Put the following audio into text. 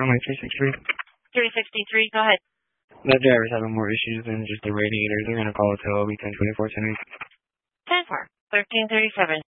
I'm like 363. 363, go ahead. That driver's having more issues than just the radiator. They're going to call us hell. We 1024 10. 10-4, 1337.